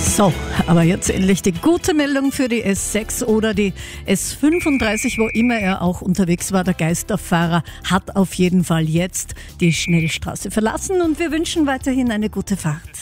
So, aber jetzt endlich die gute Meldung für die S6 oder die S35, wo immer er auch unterwegs war. Der Geisterfahrer hat auf jeden Fall jetzt die Schnellstraße verlassen und wir wünschen weiterhin eine gute Fahrt.